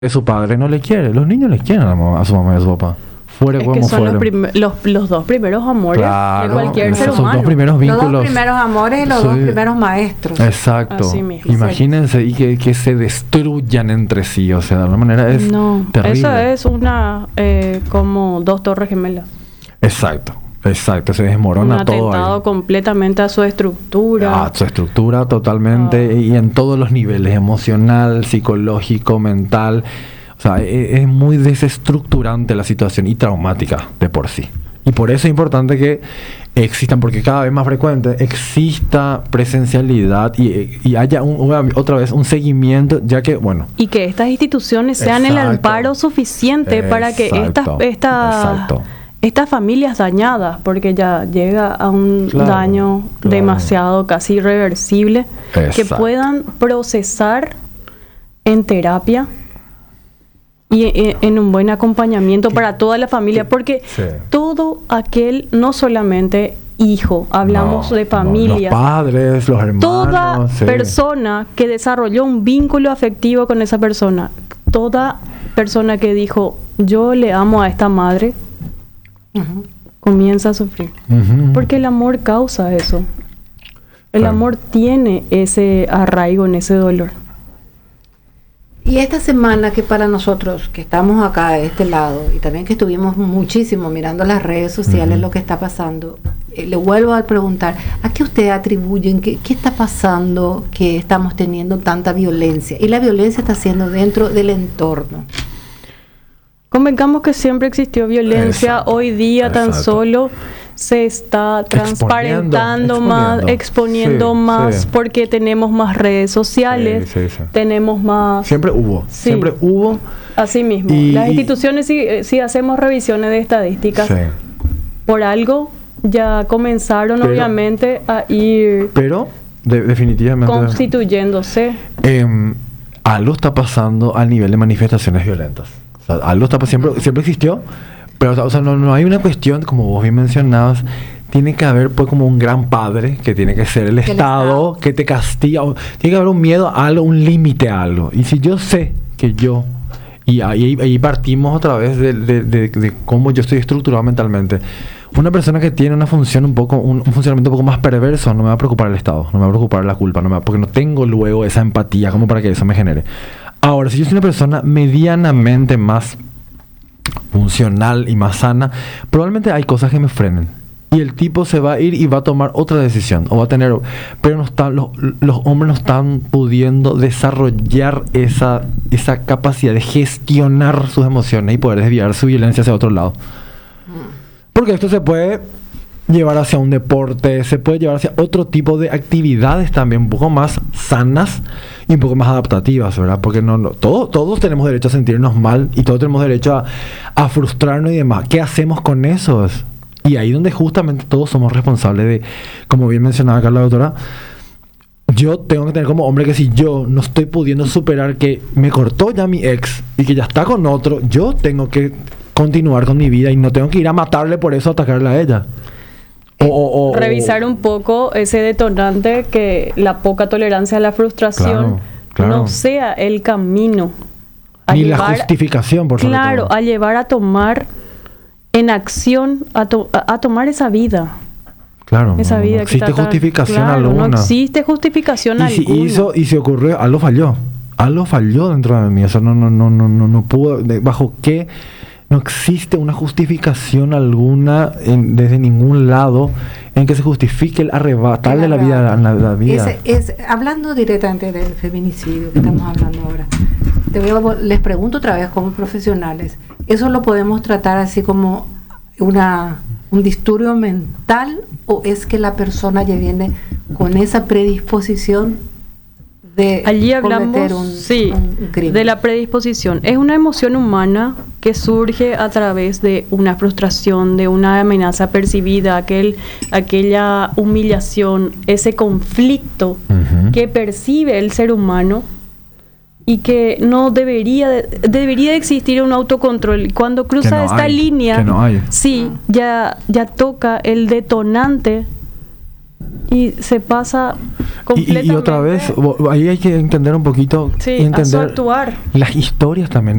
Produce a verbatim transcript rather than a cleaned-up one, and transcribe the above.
su padre no le quiere. Los niños les quieren a, mamá, a su mamá y a su papá. Fuera Es como que son fuera. los, prim- los, los dos primeros amores Claro, de cualquier esos ser son humano. dos primeros Los vínculos. dos primeros amores y los Sí. dos primeros maestros. Exacto. Así mismo. Imagínense y que, que se destruyan entre sí. O sea, de alguna manera es No, terrible. eso es una eh, como dos torres gemelas. Exacto. Exacto. Se desmorona Un todo atentado ahí. completamente a su estructura. Ah, su estructura totalmente Ah. y en todos los niveles, emocional, psicológico, mental. O sea, es, es muy desestructurante la situación y traumática de por sí. Y por eso es importante que existan, porque cada vez más frecuente exista presencialidad y, y haya un, una- otra vez un seguimiento, ya que, bueno, Y que estas instituciones sean el Exacto. amparo suficiente para que estas, Exacto. estas, Exacto. estas familias dañadas, porque ya llega a un Claro, daño claro. demasiado casi irreversible, que Exacto. puedan procesar en terapia y e- en un buen acompañamiento para toda la familia, porque Sí. todo aquel, no solamente hijo, hablamos no, de no, familia, los padres, los hermanos. toda sí. persona que desarrolló un vínculo afectivo con esa persona, toda persona que dijo yo le amo a esta madre, Ujú. comienza a sufrir. Ujú. Porque el amor causa eso. El Claro. amor tiene ese arraigo en ese dolor. Y esta semana que para nosotros, que estamos acá de este lado, y también que estuvimos muchísimo mirando las redes sociales, Ujú. lo que está pasando, eh, le vuelvo a preguntar, ¿a qué ustedes atribuyen? ¿Qué, qué está pasando que estamos teniendo tanta violencia? Y la violencia está siendo dentro del entorno. Convengamos que siempre existió violencia, Exacto, hoy día tan exacto. solo se está transparentando Exponiendo, más, exponiendo. exponiendo Sí, más, sí. porque tenemos más redes sociales, Sí, sí, sí. tenemos más... Siempre hubo, Sí. siempre hubo. Así mismo, Y- las instituciones, si, eh, si hacemos revisiones de estadísticas, Sí. por algo ya comenzaron Pero- obviamente a ir Pero, de- definitivamente, constituyéndose. em, algo está pasando a nivel de manifestaciones violentas. O sea, algo está pas- siempre, siempre existió, pero o sea, no, no hay una cuestión, como vos bien mencionabas, tiene que haber pues como un gran padre, que tiene que ser el, El Estado, Estado. que te castiga, o- tiene que haber un miedo a algo, un límite a algo. Y si yo sé que yo, y ahí, ahí partimos otra vez de, de- de- de cómo yo estoy estructurado mentalmente. Una persona que tiene una función un poco, un, un funcionamiento un poco más perverso, no me va a preocupar el Estado, no me va a preocupar la culpa, no me va- porque no tengo luego esa empatía como para que eso me genere. Ahora, si yo soy una persona medianamente más funcional y más sana, probablemente hay cosas que me frenen. Y el tipo se va a ir y va a tomar otra decisión. O va a tener. Pero no está, los, los hombres no están pudiendo desarrollar esa, esa capacidad de gestionar sus emociones y poder desviar su violencia hacia otro lado. Porque esto se puede llevar hacia un deporte, se puede llevar hacia otro tipo de actividades también un poco más sanas y un poco más adaptativas, ¿verdad? Porque no, no todos, todos tenemos derecho a sentirnos mal y todos tenemos derecho a, a frustrarnos y demás. ¿Qué hacemos con eso? Y ahí donde justamente todos somos responsables de, como bien mencionaba acá la doctora, yo tengo que tener como hombre que si yo no estoy pudiendo superar que me cortó ya mi ex y que ya está con otro, yo tengo que continuar con mi vida y no tengo que ir a matarle por eso, a atacarle a ella. O, o- o- Revisar un poco ese detonante, que la poca tolerancia a la frustración Claro, claro. no sea el camino a Ni la llevar- justificación, por sobre claro, todo. a llevar a tomar en acción, a, to- a- a tomar esa vida. Claro, Esa no, no vida que existe está tan- justificación claro, alguna. No existe justificación Y si alguna. hizo y se ocurrió, algo falló. Algo falló dentro de mí. O sea, no, no, no, no, no, no pudo. de- ¿Bajo qué? No existe una justificación alguna en- desde ningún lado en que se justifique el arrebatarle la vida a la, la vida. Ese- es, hablando directamente del feminicidio que estamos hablando ahora, te voy a vol- les pregunto otra vez como profesionales, ¿eso lo podemos tratar así como una, un disturbio mental o es que la persona ya viene con esa predisposición de Allí cometer hablamos, un, sí, un- un crimen? de la predisposición. Es una emoción humana que surge a través de una frustración, de una amenaza percibida, aquel, aquella humillación, ese conflicto Ujú. que percibe el ser humano y que no debería de, debería de existir un autocontrol. Cuando cruza no esta hay, línea, que no hay. sí, ya, ya toca el detonante y se pasa completamente. Y, y otra vez, ahí hay que entender un poquito, sí, y entender a su actuar. las historias también